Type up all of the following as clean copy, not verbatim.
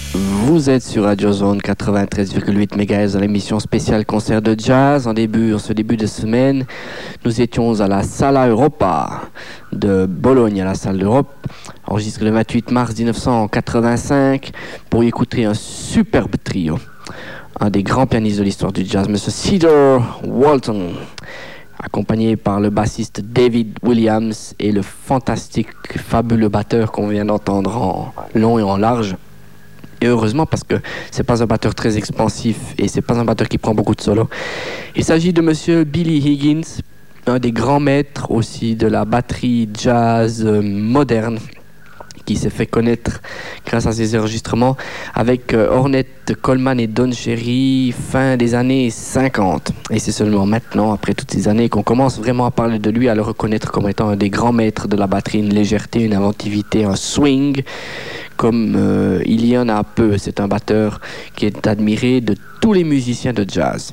Vous êtes sur Radio Zone 93,8 MHz dans l'émission spéciale concert de jazz. En ce début de semaine, nous étions à la Sala Europa de Bologne, à la Salle d'Europe, enregistré le 28 mars 1985 pour y écouter un superbe trio. Un des grands pianistes de l'histoire du jazz, M. Cedar Walton, accompagné par le bassiste David Williams et le fantastique, fabuleux batteur qu'on vient d'entendre en long et en large. Et heureusement, parce que c'est pas un batteur très expansif et c'est pas un batteur qui prend beaucoup de solos. Il s'agit de monsieur Billy Higgins, un des grands maîtres aussi de la batterie jazz moderne, qui s'est fait connaître grâce à ses enregistrements avec Ornette Coleman et Don Cherry fin des années 50. Et c'est seulement maintenant, après toutes ces années, qu'on commence vraiment à parler de lui, à le reconnaître comme étant un des grands maîtres de la batterie, une légèreté, une inventivité, un swing, comme il y en a peu. C'est un batteur qui est admiré de tous les musiciens de jazz.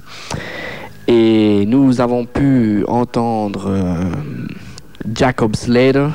Et nous avons pu entendre Jacob Slater,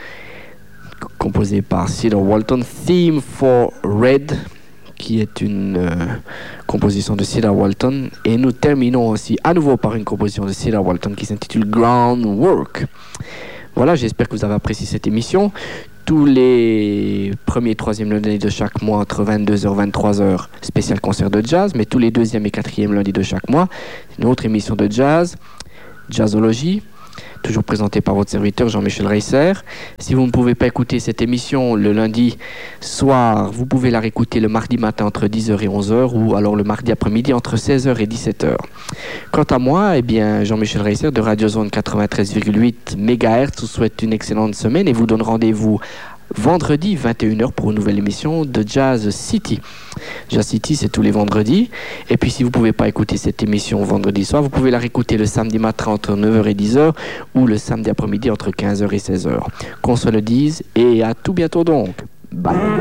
composé par Cedar Walton, Theme for Red, qui est une composition de Cedar Walton. Et nous terminons aussi à nouveau par une composition de Cedar Walton qui s'intitule Groundwork. Voilà, j'espère que vous avez apprécié cette émission. Tous les premiers et troisièmes lundis de chaque mois, entre 22h et 23h, spécial concert de jazz, mais tous les deuxième et quatrième lundis de chaque mois, une autre émission de jazz, Jazzologie, toujours présentée par votre serviteur Jean-Michel Reisser. Si vous ne pouvez pas écouter cette émission le lundi soir, vous pouvez la réécouter le mardi matin entre 10h et 11h ou alors le mardi après-midi entre 16h et 17h. Quant à moi, Jean-Michel Reisser de Radio Zone 93,8 MHz vous souhaite une excellente semaine et vous donne rendez-vous vendredi 21h pour une nouvelle émission de Jazz City. Jazz City, c'est tous les vendredis. Et puis si vous ne pouvez pas écouter cette émission vendredi soir, vous pouvez la réécouter le samedi matin entre 9h et 10h ou le samedi après-midi entre 15h et 16h. Qu'on se le dise et à tout bientôt donc. Bye.